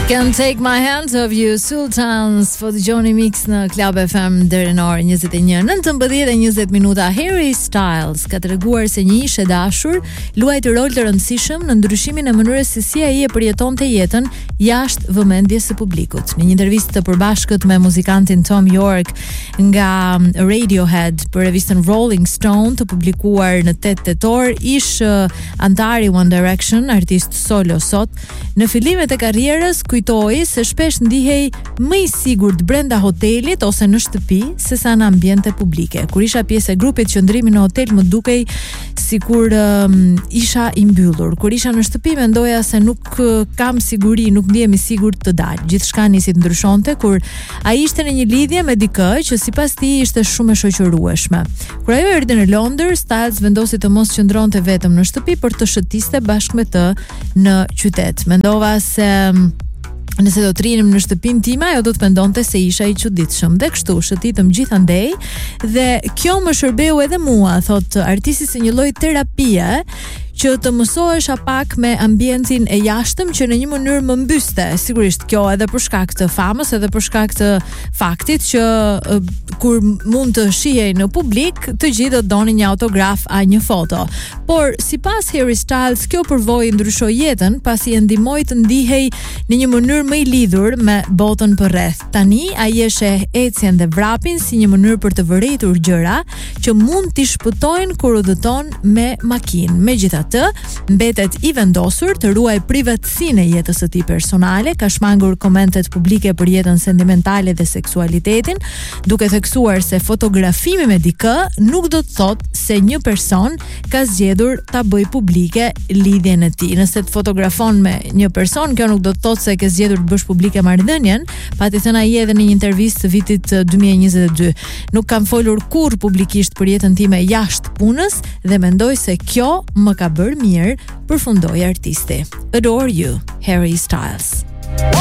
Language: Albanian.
Can't take my hands off you, Sultans, for the Johnny Mix në Club FM deri në orën 21, 19:20 minuta. Harry Styles ka treguar se një ish e dashur luajti rol të rëndësishëm në ndryshimin e mënyrës se si ai e përjetonte jetën jashtë vëmendjes së publikut. Në një intervistë të përbashkët me muzikantin Tom York nga Radiohead për revistën Rolling Stone të publikuar në 8 tetor, ish antari One Direction, artist solo sot, në fillimet e karrierës kujtoi se shpesh ndihej më i sigurt brenda hotelit ose në shtëpi sesa në ambiente publike. Kur isha pjesë e grupit, qëndrimi në hotel më dukej sikur isha i mbyllur. Kur isha në shtëpi mendoja se nuk kam siguri, nuk ndihem i sigurt të dal. Gjithçka nisi të ndryshonte kur ai ishte në një lidhje me dikë që sipas tij ishte shumë e shoqërueshme. Kur ajo erdhi në Londër, Styles vendosi të mos qëndronte vetëm në shtëpi, por të shëtiste bashkë me të në qytet. Mendova se nëse do të rinim në shtëpinë time, ajo do të mendonte se isha i çuditshëm. Dhe kështu shëtitëm gjithandej dhe kjo më shërbeu edhe mua, thot artisti, si një lloj terapie që të mësohesha pak me ambientin e jashtëm që në një mënyrë më mbyste. Sigurisht kjo edhe për shkak të famës, edhe për shkak të faktit që kur mund të shihej në publik, të gjithë do donin një autograf a një foto. Por sipas Harry Styles, kjo përvojë ndryshoi jetën pasi e ndihmoi të ndihej në një mënyrë më i lidhur me botën përreth. Tani ai e sheh ecjen dhe vrapin si një mënyrë për të vërejtur gjëra që mund t'i shpëtojnë kur udhëton me makinë. Megjithatë, mbetet i vendosur të ruaj privatësinë e jetës së tij personale, ka shmangur komentet publike për jetën sentimentale dhe seksualitetin, duke theksuar se fotografimi me dikë nuk do të thotë se një person ka zgjedhur ta bëjë publike lidhjen e tij. Nëse të fotografon me një person, kjo nuk do të thotë se ke zgjedhur të bësh publike marrëdhënien, pati thënë ai edhe në një intervistë të vitit 2022. Nuk kam folur kurrë publikisht për jetën time jashtë punës dhe mendoj se kjo më ka bërë mirë, përfundoi artisti. Adore you, Harry Styles.